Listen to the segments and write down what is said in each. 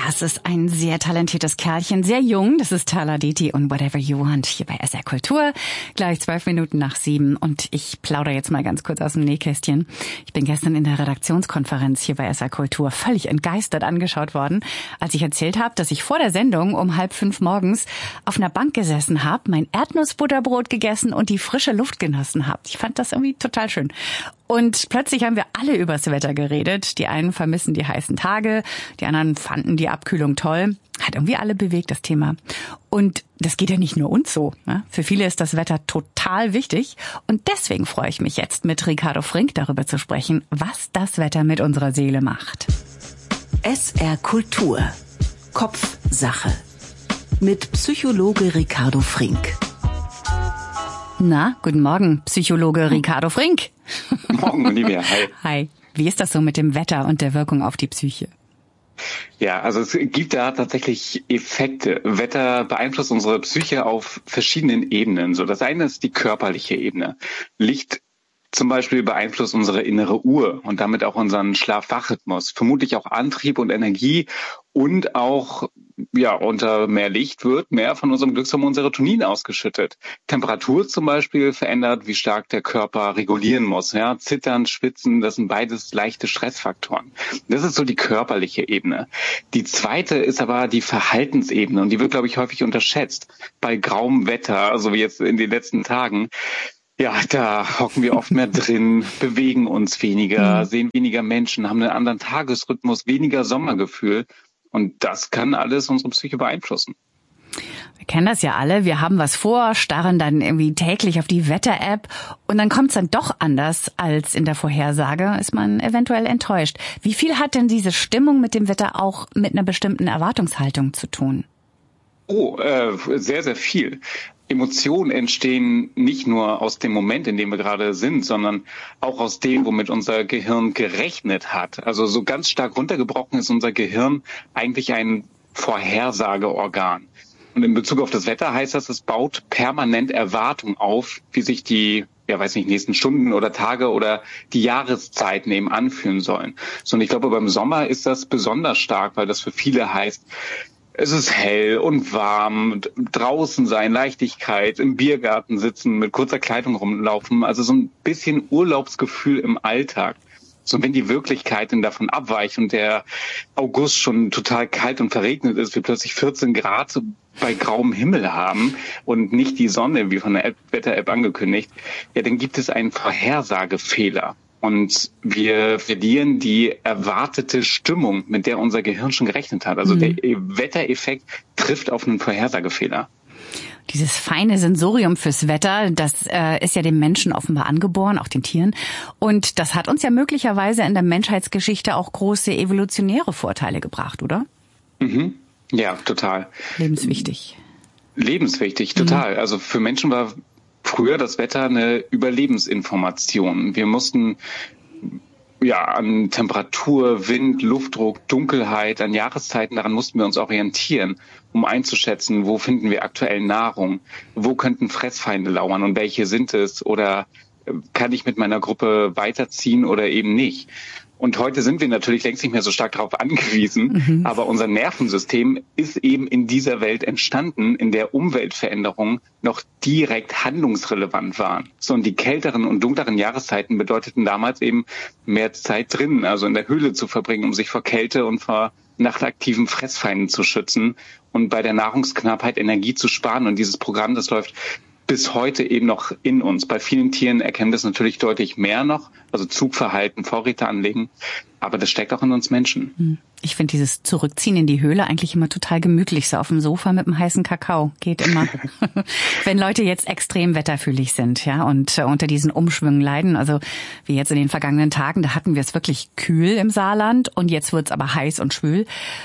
Das ist ein sehr talentiertes Kerlchen, sehr jung. Das ist Tala Diti und Whatever You Want hier bei SR Kultur. Gleich 12 Minuten nach 7 und ich plaudere jetzt mal ganz kurz aus dem Nähkästchen. Ich bin gestern in der Redaktionskonferenz hier bei SR Kultur völlig entgeistert angeschaut worden, als ich erzählt habe, dass ich vor der Sendung um 4:30 morgens auf einer Bank gesessen habe, mein Erdnussbutterbrot gegessen und die frische Luft genossen habe. Ich fand das irgendwie total schön. Und plötzlich haben wir alle übers Wetter geredet. Die einen vermissen die heißen Tage, die anderen fanden die Abkühlung toll. Hat irgendwie alle bewegt, das Thema. Und das geht ja nicht nur uns so. Ne? Für viele ist das Wetter total wichtig. Und deswegen freue ich mich jetzt, mit Ricardo Frink darüber zu sprechen, was das Wetter mit unserer Seele macht. SR Kultur. Kopfsache. Mit Psychologe Ricardo Frink. Na, guten Morgen, Psychologe Ricardo Frink. Morgen, Olivia. Hi. Hi. Wie ist das so mit dem Wetter und der Wirkung auf die Psyche? Ja, also es gibt da tatsächlich Effekte. Wetter beeinflusst unsere Psyche auf verschiedenen Ebenen. So, das eine ist die körperliche Ebene. Licht zum Beispiel beeinflusst unsere innere Uhr und damit auch unseren Schlaf-Wach-Rhythmus. Vermutlich auch Antrieb und Energie und auch, ja, unter mehr Licht wird mehr von unserem Glückshormon Serotonin ausgeschüttet. Temperatur zum Beispiel verändert, wie stark der Körper regulieren muss. Ja, Zittern, Schwitzen, das sind beides leichte Stressfaktoren. Das ist so die körperliche Ebene. Die zweite ist aber die Verhaltensebene und die wird, glaube ich, häufig unterschätzt. Bei grauem Wetter, also wie jetzt in den letzten Tagen, ja, da hocken wir oft mehr drin, bewegen uns weniger, sehen weniger Menschen, haben einen anderen Tagesrhythmus, weniger Sommergefühl. Und das kann alles unsere Psyche beeinflussen. Wir kennen das ja alle. Wir haben was vor, starren dann irgendwie täglich auf die Wetter-App und dann kommt es dann doch anders als in der Vorhersage, ist man eventuell enttäuscht. Wie viel hat denn diese Stimmung mit dem Wetter auch mit einer bestimmten Erwartungshaltung zu tun? Sehr, sehr viel. Emotionen entstehen nicht nur aus dem Moment, in dem wir gerade sind, sondern auch aus dem, womit unser Gehirn gerechnet hat. Also so ganz stark runtergebrochen ist unser Gehirn eigentlich ein Vorhersageorgan. Und in Bezug auf das Wetter heißt das, es baut permanent Erwartung auf, wie sich die, nächsten Stunden oder Tage oder die Jahreszeiten eben anfühlen sollen. So, und ich glaube, beim Sommer ist das besonders stark, weil das für viele heißt, es ist hell und warm, draußen sein, Leichtigkeit, im Biergarten sitzen, mit kurzer Kleidung rumlaufen, also so ein bisschen Urlaubsgefühl im Alltag. So, wenn die Wirklichkeit denn davon abweicht und der August schon total kalt und verregnet ist, wir plötzlich 14 Grad bei grauem Himmel haben und nicht die Sonne, wie von der Wetter-App angekündigt, ja, dann gibt es einen Vorhersagefehler. Und wir verlieren die erwartete Stimmung, mit der unser Gehirn schon gerechnet hat. Also der Wettereffekt trifft auf einen Vorhersagefehler. Dieses feine Sensorium fürs Wetter, das ist ja dem Menschen offenbar angeboren, auch den Tieren. Und das hat uns ja möglicherweise in der Menschheitsgeschichte auch große evolutionäre Vorteile gebracht, oder? Mhm. Ja, total. Lebenswichtig. Lebenswichtig, total. Also für Menschen war früher das Wetter eine Überlebensinformation. Wir mussten an Temperatur, Wind, Luftdruck, Dunkelheit, an Jahreszeiten, daran mussten wir uns orientieren, um einzuschätzen, wo finden wir aktuell Nahrung, wo könnten Fressfeinde lauern und welche sind es oder kann ich mit meiner Gruppe weiterziehen oder eben nicht. Und heute sind wir natürlich längst nicht mehr so stark darauf angewiesen, aber unser Nervensystem ist eben in dieser Welt entstanden, in der Umweltveränderungen noch direkt handlungsrelevant waren. So, und die kälteren und dunkleren Jahreszeiten bedeuteten damals eben mehr Zeit drinnen, also in der Höhle zu verbringen, um sich vor Kälte und vor nachtaktiven Fressfeinden zu schützen und bei der Nahrungsknappheit Energie zu sparen. Und dieses Programm, das läuft bis heute eben noch in uns. Bei vielen Tieren erkennen wir es natürlich deutlich mehr noch, also Zugverhalten, Vorräte anlegen, aber das steckt auch in uns Menschen. Ich finde dieses Zurückziehen in die Höhle eigentlich immer total gemütlich, so auf dem Sofa mit einem heißen Kakao, geht immer. Wenn Leute jetzt extrem wetterfühlig sind, ja, und unter diesen Umschwüngen leiden, also wie jetzt in den vergangenen Tagen, da hatten wir es wirklich kühl im Saarland und jetzt wird's aber heiß und schwül.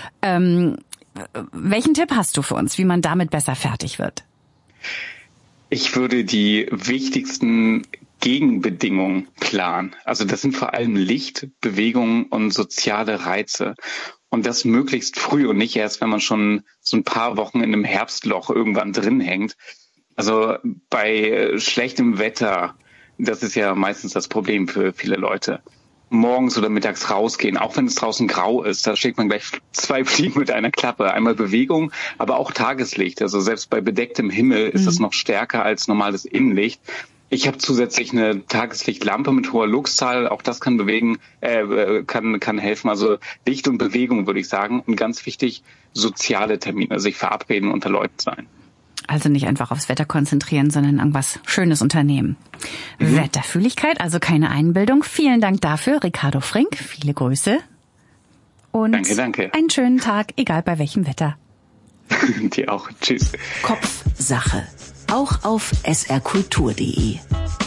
Welchen Tipp hast du für uns, wie man damit besser fertig wird? Ich würde die wichtigsten Gegenbedingungen planen. Also das sind vor allem Licht, Bewegung und soziale Reize. Und das möglichst früh und nicht erst, wenn man schon so ein paar Wochen in einem Herbstloch irgendwann drin hängt. Also bei schlechtem Wetter, das ist ja meistens das Problem für viele Leute. morgens oder mittags rausgehen, auch wenn es draußen grau ist. Da schlägt man gleich 2 Fliegen mit einer Klappe. Einmal Bewegung, aber auch Tageslicht. Also selbst bei bedecktem Himmel ist es noch stärker als normales Innenlicht. Ich habe zusätzlich eine Tageslichtlampe mit hoher Luxzahl. Auch das kann kann helfen. Also Licht und Bewegung, würde ich sagen. Und ganz wichtig, soziale Termine, sich verabreden, unter Leuten sein. Also nicht einfach aufs Wetter konzentrieren, sondern irgendwas Schönes unternehmen. Wetterfühligkeit, also keine Einbildung. Vielen Dank dafür, Ricardo Frink. Viele Grüße. Und Danke. Einen schönen Tag, egal bei welchem Wetter. Dir auch. Tschüss. Kopfsache. Auch auf srkultur.de.